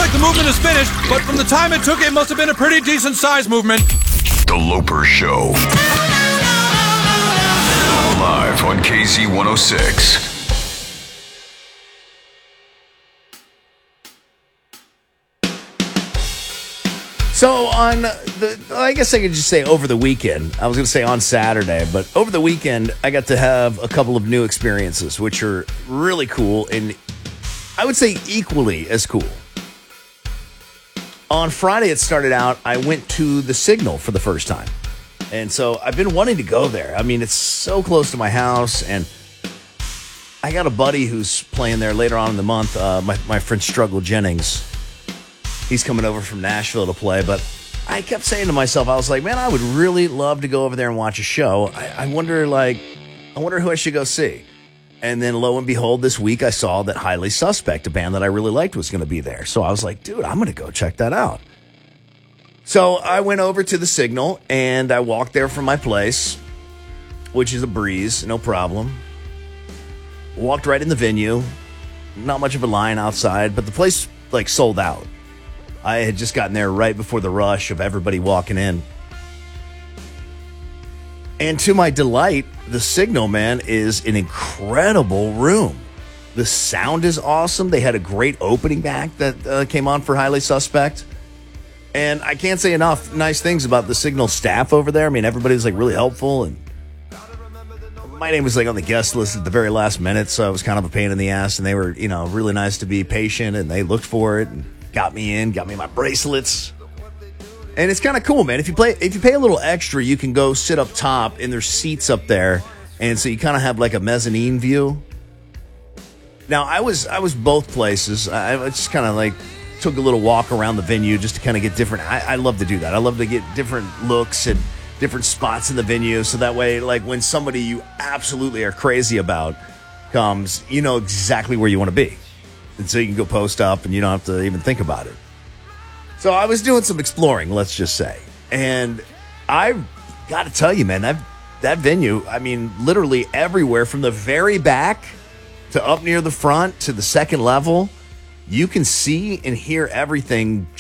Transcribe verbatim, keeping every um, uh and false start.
like the movement is finished, but from the time it took, it must have been a pretty decent size movement. The Loper Show. Live on K Z one oh six. So on the, I guess I could just say over the weekend, I was going to say on Saturday, but over the weekend, I got to have a couple of new experiences, which are really cool and I would say equally as cool. On Friday, it started out, I went to the Signal for the first time. And so I've been wanting to go there. I mean, it's so close to my house, and I got a buddy who's playing there later on in the month, uh, my, my friend Struggle Jennings. He's coming over from Nashville to play, but I kept saying to myself, I was like, man, I would really love to go over there and watch a show. I, I wonder, like, I wonder who I should go see. And then lo and behold, this week I saw that Highly Suspect, a band that I really liked, was going to be there. So I was like, dude, I'm going to go check that out. So I went over to the Signal, and I walked there from my place, which is a breeze, no problem. Walked right in the venue. Not much of a line outside, but the place, like, sold out. I had just gotten there right before the rush of everybody walking in. And to my delight, the Signal, man, is an incredible room. The sound is awesome. They had a great opening act that uh, came on for Highly Suspect. And I can't say enough nice things about the Signal staff over there. I mean, everybody was like really helpful. And my name was like on the guest list at the very last minute, so it was kind of a pain in the ass. And they were, you know, really nice to be patient, and they looked for it and got me in, got me my bracelets. And it's kind of cool, man. If you play, if you pay a little extra, you can go sit up top, and there's seats up there, and so you kind of have like a mezzanine view. Now, I was I was both places. I, I just kind of like took a little walk around the venue just to kind of get different. I, I love to do that. I love to get different looks and different spots in the venue, so that way, like when somebody you absolutely are crazy about comes, you know exactly where you want to be, and so you can go post up, and you don't have to even think about it. So I was doing some exploring, let's just say. And I got to tell you, man, that, that venue, I mean, literally everywhere from the very back to up near the front to the second level, you can see and hear everything